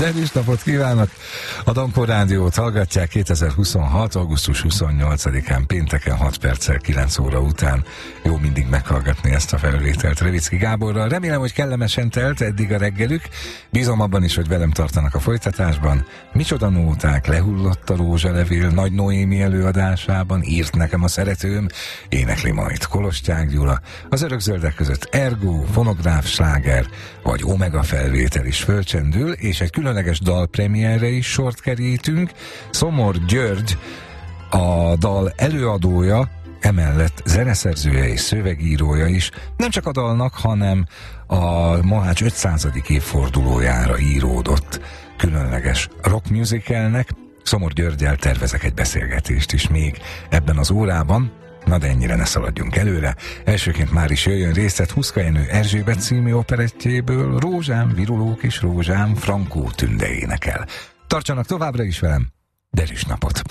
Derűs napot kívánok! A Dampor Rádiót hallgatják 2026. augusztus 28-án, pénteken 6 perccel 9 óra után. Jó mindig meghallgatni ezt a felvételt Revicki Gáborral. Remélem, hogy kellemesen telt eddig a reggelük. Bízom abban is, hogy velem tartanak a folytatásban. Micsoda nóták, lehullott a rózsalevél Nagy Noémi előadásában, írt nekem a szeretőm, énekli majd Kolostyák Gyula. Az örökzöldek között Ergo, fonográf sláger vagy Omega felvétel is fölcsendül, és egy különleges dalpremierre is sort kerítünk. Szomor György a dal előadója, emellett zeneszerzője és szövegírója is, nem csak a dalnak, hanem a Mohács 500. évfordulójára íródott különleges rock musicalnek. Szomor Györggyel tervezek egy beszélgetést is még ebben az órában. Na de ennyire ne szaladjunk előre. Elsőként már is jöjjön részlet Huszka Jenő Erzsébet című operettjéből. Rózsám, viruló kis rózsám, Frankó Tünde énekel. Tartsanak továbbra is velem, derűs napot!